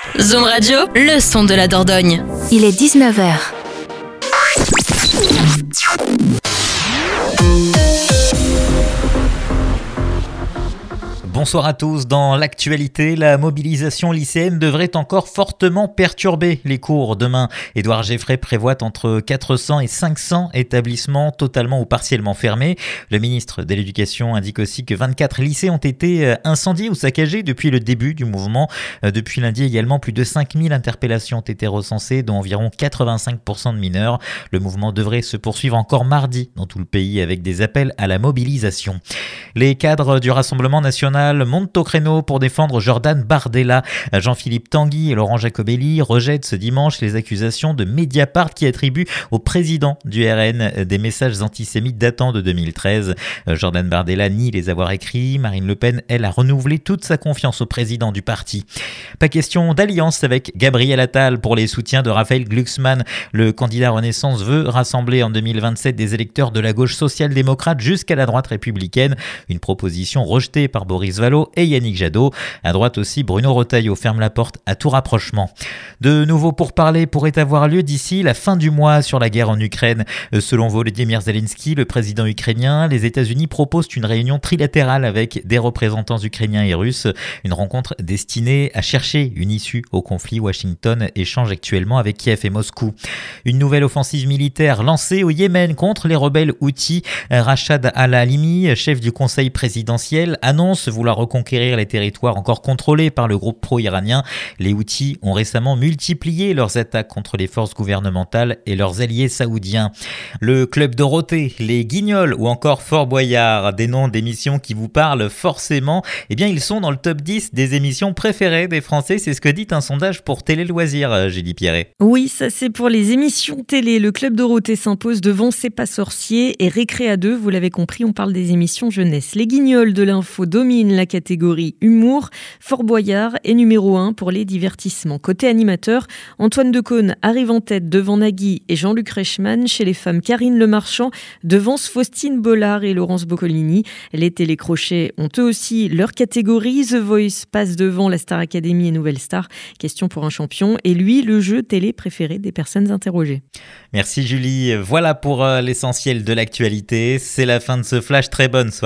Zoom Radio, le son de la Dordogne. Il est 19h. Bonsoir à tous. Dans l'actualité, la mobilisation lycéenne devrait encore fortement perturber les cours demain. Édouard Geffray prévoit entre 400 et 500 établissements totalement ou partiellement fermés. Le ministre de l'Éducation indique aussi que 24 lycées ont été incendiés ou saccagés depuis le début du mouvement. Depuis lundi également, plus de 5000 interpellations ont été recensées, dont environ 85% de mineurs. Le mouvement devrait se poursuivre encore mardi dans tout le pays avec des appels à la mobilisation. Les cadres du Rassemblement national montent au créneau pour défendre Jordan Bardella. Jean-Philippe Tanguy et Laurent Jacobelli rejettent ce dimanche les accusations de Mediapart qui attribuent au président du RN des messages antisémites datant de 2013. Jordan Bardella nie les avoir écrits. Marine Le Pen, elle, a renouvelé toute sa confiance au président du parti. Pas question d'alliance avec Gabriel Attal pour les soutiens de Raphaël Glucksmann. Le candidat Renaissance veut rassembler en 2027 des électeurs de la gauche social-démocrate jusqu'à la droite républicaine. Une proposition rejetée par Boris Vallaud et Yannick Jadot. À droite aussi, Bruno Retailleau ferme la porte à tout rapprochement. De nouveaux pourparlers pourraient avoir lieu d'ici la fin du mois sur la guerre en Ukraine. Selon Volodymyr Zelensky, le président ukrainien, les États-Unis proposent une réunion trilatérale avec des représentants ukrainiens et russes. Une rencontre destinée à chercher une issue au conflit. Washington échange actuellement avec Kiev et Moscou. Une nouvelle offensive militaire lancée au Yémen contre les rebelles Houthis. Rachad Al-Halimi, chef du conseil présidentiel, annonce vouloir reconquérir les territoires encore contrôlés par le groupe pro-iranien. Les Houthis ont récemment multiplié leurs attaques contre les forces gouvernementales et leurs alliés saoudiens. Le Club Dorothée, les Guignols ou encore Fort Boyard, des noms d'émissions qui vous parlent forcément, eh bien ils sont dans le top 10 des émissions préférées des Français. C'est ce que dit un sondage pour Télé Loisirs, Julie Pierret. Oui, ça c'est pour les émissions télé. Le Club Dorothée s'impose devant C'est pas sorcier et Récré à deux. Vous l'avez compris, on parle des émissions jeunesse. Les Guignols de l'info dominent la catégorie humour. Fort Boyard est numéro 1 pour les divertissements. Côté animateur, Antoine Decaune arrive en tête devant Nagui et Jean-Luc Reichmann. Chez les femmes, Karine Lemarchand devance Faustine Bollard et Laurence Boccolini. Les télécrochets ont eux aussi leur catégorie. The Voice passe devant la Star Academy et Nouvelle Star. Question pour un champion. Et lui, le jeu télé préféré des personnes interrogées. Merci Julie. Voilà pour l'essentiel de l'actualité. C'est la fin de ce flash. Très bonne soirée.